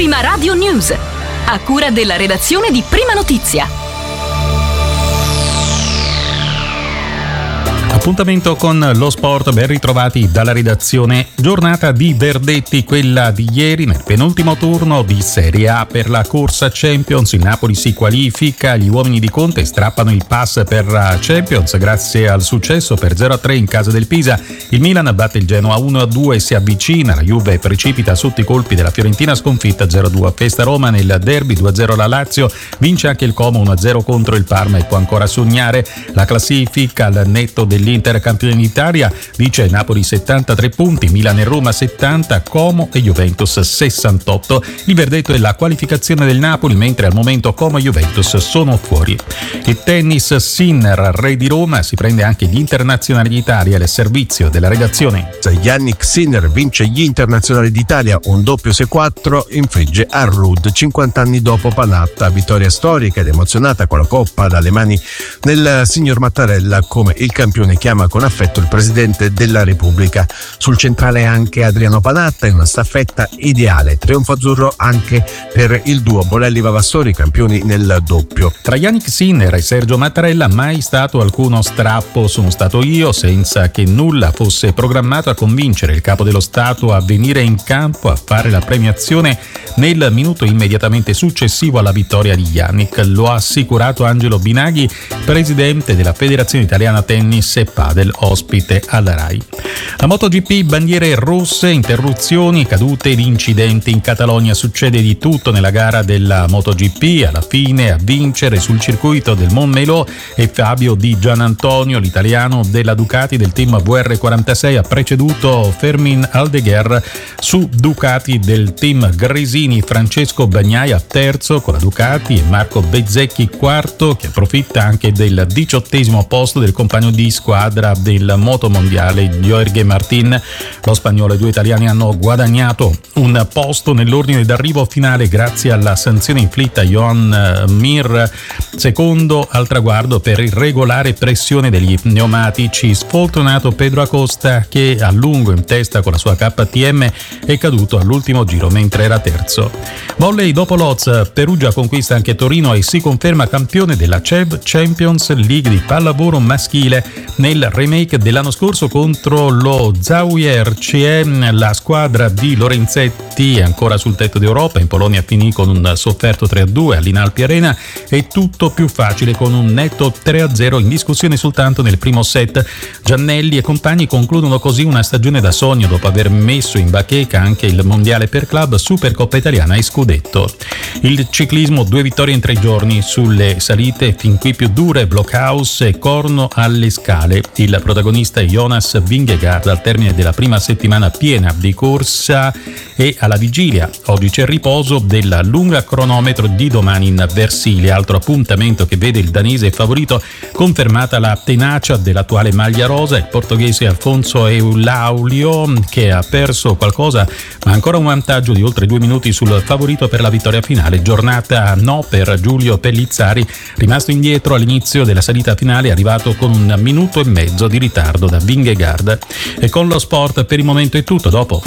Prima Radio News, a cura della redazione di Prima Notizia. Appuntamento con lo sport, ben ritrovati dalla redazione. Giornata di verdetti, quella di ieri nel penultimo turno di Serie A per la corsa Champions. Il Napoli si qualifica, gli uomini di Conte strappano il pass per la Champions grazie al successo per 0-3 in casa del Pisa. Il Milan batte il Genoa 1-2 e si avvicina, la Juve precipita sotto i colpi della Fiorentina, sconfitta 0-2 a Festa Roma. Nel derby 2-0 la Lazio, vince anche il Como 1-0 contro il Parma e può ancora sognare la classifica al netto dell'Inter campione d'Italia. Dice Napoli 73 punti, Milan e Roma 70, Como e Juventus 68. Il verdetto è la qualificazione del Napoli, mentre al momento Como e Juventus sono fuori. Il tennis, Sinner, re di Roma, si prende anche gli internazionali d'Italia al servizio della redazione. Yannick Sinner vince gli internazionali d'Italia, un doppio 6-4, infligge a Ruud 50 anni dopo Panatta. Vittoria storica ed emozionata con la coppa dalle mani del signor Mattarella, come il campione chiama con affetto il presidente della Repubblica. Sul centrale anche Adriano Panatta in una staffetta ideale. Trionfo azzurro anche per il duo Bolelli-Vavassori, campioni nel doppio. Tra Yannick Sinner e Sergio Mattarella mai stato alcuno strappo. Sono stato io, senza che nulla fosse programmato, a convincere il capo dello Stato a venire in campo a fare la premiazione nel minuto immediatamente successivo alla vittoria di Yannick. Lo ha assicurato Angelo Binaghi, presidente della Federazione Italiana Tennis e Padel, ospite alla RAI. La MotoGP, bandiere rosse, interruzioni, cadute ed incidenti in Catalogna. Succede di tutto nella gara della MotoGP. Alla fine a vincere sul circuito del Montmeló è Fabio Di Gianantonio, l'italiano della Ducati del team VR46, ha preceduto Fermin Aldeguer su Ducati del team Gresini. Francesco Bagnaia terzo con la Ducati e Marco Bezzecchi quarto, che approfitta anche del 18° posto del compagno di squadra del motomondiale Jorge Martin. Lo spagnolo e due italiani hanno guadagnato un posto nell'ordine d'arrivo finale grazie alla sanzione inflitta a Joan Mir, secondo al traguardo per irregolare pressione degli pneumatici. Sfortunato Pedro Acosta, che a lungo in testa con la sua KTM, è caduto all'ultimo giro mentre era terzo. Volley, dopo Lodz, Perugia conquista anche Torino e si conferma campione della CEV Champions League di pallavolo maschile. Nel remake dell'anno scorso contro lo Zawier CM, la squadra di Lorenzetti è ancora sul tetto d'Europa. In Polonia finì con un sofferto 3-2 all'Inalpi Arena e tutto più facile con un netto 3-0 in discussione soltanto nel primo set. Giannelli e compagni concludono così una stagione da sogno dopo aver messo in bacheca anche il mondiale per club, Supercoppa italiana e scudetto. Il ciclismo, 2 vittorie in 3 giorni sulle salite fin qui più dure, Blockhaus e Corno alle Scale. Il protagonista è Jonas Vingegaard al termine della prima settimana piena di corsa e alla vigilia. Oggi c'è il riposo della lunga cronometro di domani in Versilia, altro appuntamento che vede il danese favorito confermata la tenacia dell'attuale maglia rosa, il portoghese Alfonso Eulaulio, che ha perso qualcosa ma ancora un vantaggio di oltre 2 minuti sul favorito per la vittoria finale. Giornata no per Giulio Pellizzari, rimasto indietro all'inizio della salita finale, arrivato con 1 minuto e mezzo di ritardo da Vingegaard. E con lo sport per il momento è tutto, dopo.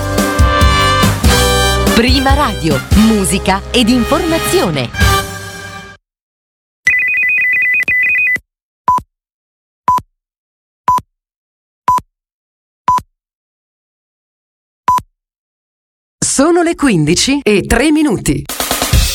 Prima Radio, musica ed informazione. Sono le 15:03.